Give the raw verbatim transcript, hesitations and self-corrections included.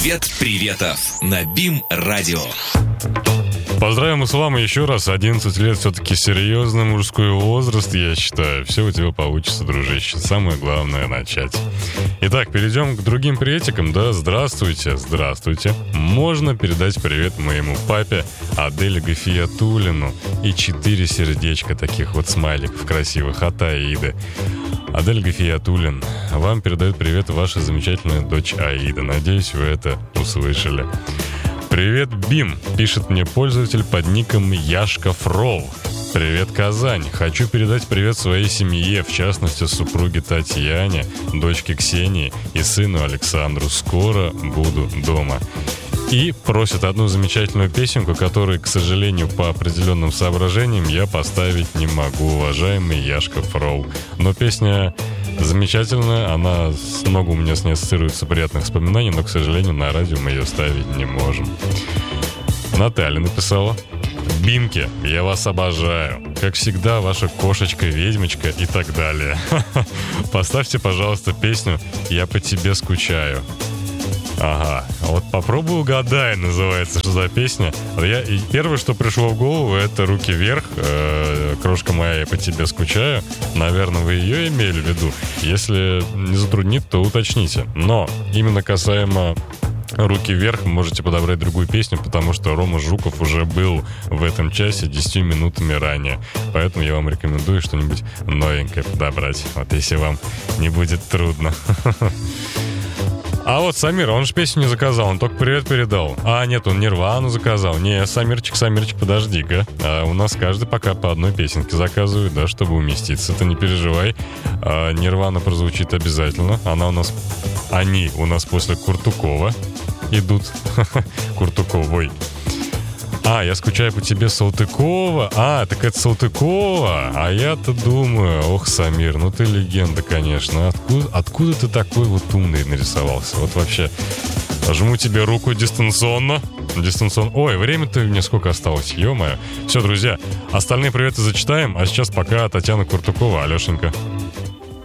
Привет приветов на БИМ-радио. Поздравим Ислама еще раз. одиннадцать лет все-таки серьезный мужской возраст, я считаю. Все у тебя получится, дружище. Самое главное — начать. Итак, перейдем к другим приветикам. Да, здравствуйте, здравствуйте. Можно передать привет моему папе Аделе Гафиятуллину. И четыре сердечка таких вот смайликов красивых от Аиды. Адель Гафиятуллин, вам передает привет ваша замечательная дочь Аида. Надеюсь, вы это услышали. Привет, Бим, пишет мне пользователь под ником Яшка Фрол. Привет, Казань. Хочу передать привет своей семье, в частности, супруге Татьяне, дочке Ксении и сыну Александру. Скоро буду дома. И просит одну замечательную песенку, которую, к сожалению, по определенным соображениям я поставить не могу, уважаемый Яшка Фрол. Но песня замечательная, она много у меня с ней ассоциируется приятных воспоминаний, но, к сожалению, на радио мы ее ставить не можем. Наталья написала: «Бимки, я вас обожаю. Как всегда, ваша кошечка-ведьмочка» и так далее. Поставьте, пожалуйста, песню «Я по тебе скучаю». Ага, вот попробуй угадай, называется, что за песня. Я, и первое, что пришло в голову, это «Руки вверх», э, «Крошка моя, я по тебе скучаю». Наверное, вы ее имели в виду. Если не затруднит, то уточните. Но именно касаемо «Руки вверх» можете подобрать другую песню, потому что Рома Жуков уже был в этом часе десятью минутами ранее. Поэтому я вам рекомендую что-нибудь новенькое подобрать. Вот если вам не будет трудно. А вот Самир, он же песню не заказал, он только привет передал. А, нет, он Нирвану заказал. Не, Самирчик, Самирчик, подожди-ка. А у нас каждый пока по одной песенке заказывает, да, чтобы уместиться. Ты не переживай. А, Нирвана прозвучит обязательно. Она у нас... Они у нас после Куртукова идут. Куртуковой. А, я скучаю по тебе, Салтыкова. А, так это Салтыкова. А я-то думаю, ох, Самир, ну ты легенда, конечно. Откуда, откуда ты такой вот умный нарисовался? Вот вообще, жму тебе руку дистанционно. Дистанционно. Ой, время-то мне сколько осталось, ё-моё. Все, друзья, остальные приветы зачитаем. А сейчас пока Татьяна Куртукова. Алешенька.